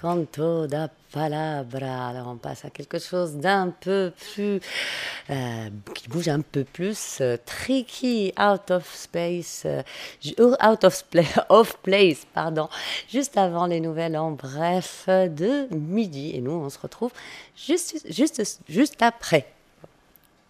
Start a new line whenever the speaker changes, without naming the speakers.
Canto da palabra. Alors on passe à quelque chose d'un peu plus qui bouge un peu plus, tricky, out of space, out of, of place, pardon, juste avant les nouvelles en bref de midi. Et nous, on se retrouve juste après.